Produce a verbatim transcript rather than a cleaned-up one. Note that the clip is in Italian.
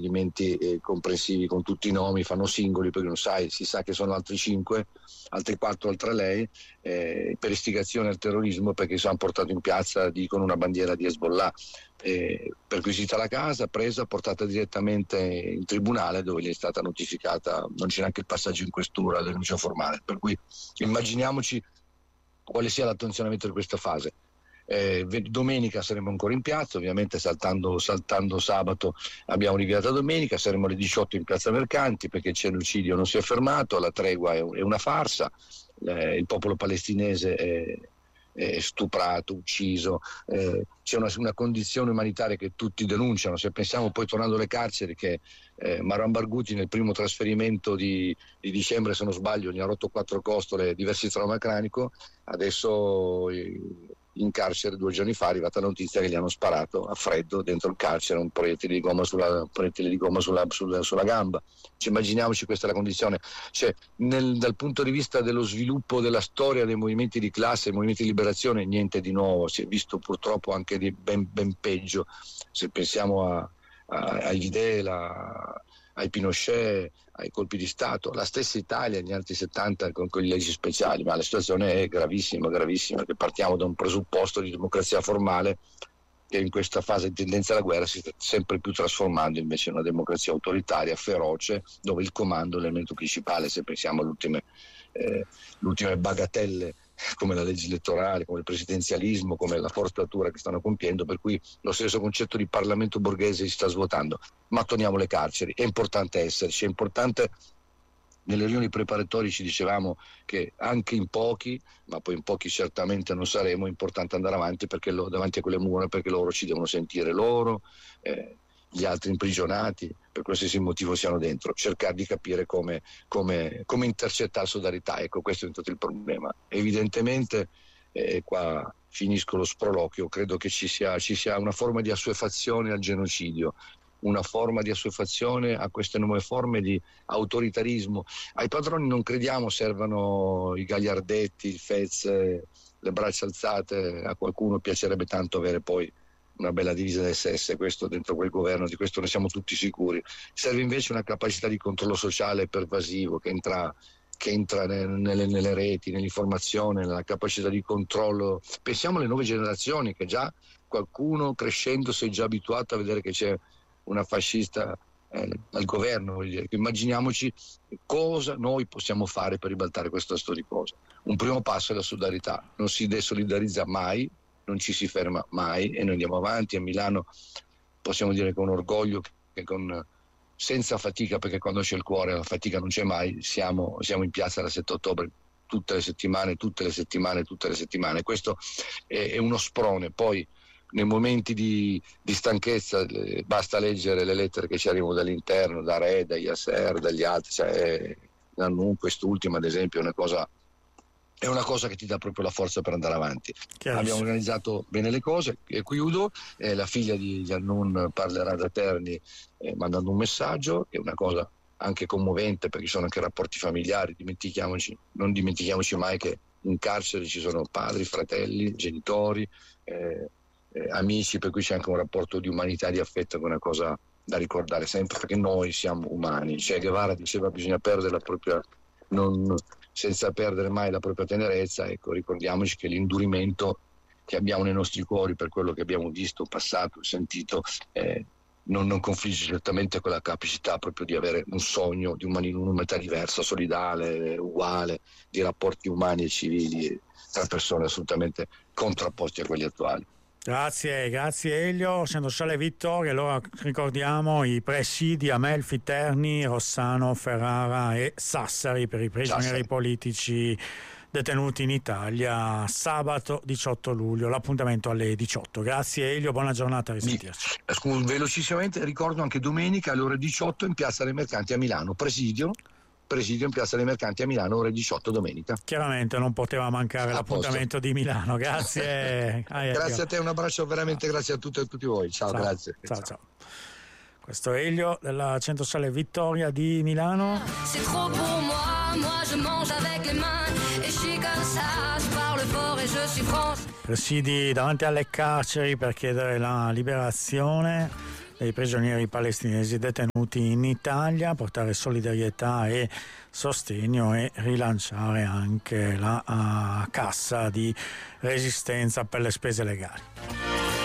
provvedimenti eh, comprensivi con tutti i nomi, fanno singoli perché non sai, si sa che sono altri cinque, altri quattro oltre a lei, eh, per istigazione al terrorismo perché si hanno portato in piazza, dicono, una bandiera di Hezbollah. Eh, perquisita la casa, presa, portata direttamente in tribunale dove gli è stata notificata, non c'è neanche il passaggio in questura, la denuncia formale, per cui immaginiamoci quale sia l'attenzionamento di questa fase. Eh, domenica saremo ancora in piazza, ovviamente saltando, saltando sabato abbiamo rinviato domenica, saremo alle diciotto in piazza Mercanti perché il genocidio non si è fermato, la tregua è, è una farsa, eh, il popolo palestinese è, è stuprato, ucciso, eh, c'è una, una condizione umanitaria che tutti denunciano. Se pensiamo poi, tornando alle carceri, che eh, Marwan Barghouti nel primo trasferimento di, di dicembre, se non sbaglio, gli ha rotto quattro costole, diversi trauma cranico, adesso eh, in carcere due giorni fa è arrivata la notizia che gli hanno sparato a freddo dentro il carcere un proiettile di gomma sulla, proiettile di gomma sulla, sulla, sulla gamba. Cioè, immaginiamoci, questa è la condizione. Cioè, nel, dal punto di vista dello sviluppo della storia dei movimenti di classe, dei movimenti di liberazione, niente di nuovo, si è visto purtroppo anche di ben, ben peggio. Se pensiamo a, a, ai Videla, ai Pinochet, ai colpi di Stato, la stessa Italia negli anni settanta con, con le leggi speciali, ma la situazione è gravissima, gravissima, che partiamo da un presupposto di democrazia formale che in questa fase di tendenza alla guerra si sta sempre più trasformando invece in una democrazia autoritaria, feroce, dove il comando è l'elemento principale. Se pensiamo alle ultime, eh, ultime bagatelle come la legge elettorale, come il presidenzialismo, come la forzatura che stanno compiendo, per cui lo stesso concetto di Parlamento borghese si sta svuotando. Ma torniamo alle carceri, è importante esserci, è importante. Nelle riunioni preparatorie ci dicevamo che anche in pochi, ma poi in pochi certamente non saremo, è importante andare avanti perché lo, davanti a quelle mura, perché loro ci devono sentire, loro, eh, gli altri imprigionati, per qualsiasi motivo siano dentro, cercare di capire come, come, come intercettare solidarietà. Ecco, questo è tutto il problema. Evidentemente, eh, qua finisco lo sproloquio, credo che ci sia, ci sia una forma di assuefazione al genocidio, una forma di assuefazione a queste nuove forme di autoritarismo. Ai padroni non crediamo servano i gagliardetti, il Fez, le braccia alzate. A qualcuno piacerebbe tanto avere poi una bella divisa dell'esse esse, questo dentro quel governo, di questo ne siamo tutti sicuri. Serve invece una capacità di controllo sociale pervasivo che entra, che entra nelle, nelle reti, nell'informazione, nella capacità di controllo. Pensiamo alle nuove generazioni, che già qualcuno crescendo si è già abituato a vedere che c'è una fascista eh, al governo. Voglio dire. Immaginiamoci cosa noi possiamo fare per ribaltare questo sto di cose. Un primo passo è la solidarietà, non si desolidarizza mai, non ci si ferma mai e noi andiamo avanti. A Milano possiamo dire con orgoglio che con, senza fatica, perché quando c'è il cuore la fatica non c'è mai, siamo, siamo in piazza dal sette ottobre tutte le settimane, tutte le settimane, tutte le settimane. Questo è, è uno sprone. Poi nei momenti di, di stanchezza eh, basta leggere le lettere che ci arrivano dall'interno, da Re, da Yasser, dagli altri, cioè, eh, quest'ultima ad esempio è una cosa è una cosa che ti dà proprio la forza per andare avanti. Abbiamo organizzato bene le cose, e chiudo, eh, la figlia di Giannun parlerà da Terni eh, mandando un messaggio, che è una cosa anche commovente perché ci sono anche rapporti familiari. Dimentichiamoci, non dimentichiamoci mai che in carcere ci sono padri, fratelli, genitori, eh, eh, amici, per cui c'è anche un rapporto di umanità e di affetto, che è una cosa da ricordare sempre, perché noi siamo umani. Che Guevara diceva bisogna perdere la propria non, senza perdere mai la propria tenerezza. Ecco, ricordiamoci che l'indurimento che abbiamo nei nostri cuori per quello che abbiamo visto, passato, sentito, eh, non, non confligge certamente con la capacità proprio di avere un sogno di un'umanità diversa, solidale, uguale, di rapporti umani e civili tra persone assolutamente contrapposti a quelli attuali. Grazie, grazie Elio. Centro Sociale Vittoria, allora ricordiamo i presidi Amelfi, Terni, Rossano, Ferrara e Sassari per i prigionieri Sassari. politici detenuti in Italia, sabato diciotto luglio, l'appuntamento alle diciotto. Grazie Elio, buona giornata, a risentirci. Scusa, velocissimamente ricordo anche domenica alle ore diciotto in Piazza dei Mercanti a Milano, presidio Presidio in Piazza dei Mercanti a Milano, ore diciotto domenica. Chiaramente non poteva mancare a l'appuntamento posto. di Milano. Grazie. Grazie a te, un abbraccio veramente, grazie a tutte e a tutti voi. Ciao, ciao. grazie. Ciao, ciao. Questo è Elio della Centro Sociale Vittoria di Milano. C'est trop pour moi, moi je mange avec les mains et je suis comme ça, je parle fort et je suis France. Presidi davanti alle carceri per chiedere la liberazione dei prigionieri palestinesi detenuti in Italia, portare solidarietà e sostegno e rilanciare anche la uh, cassa di resistenza per le spese legali.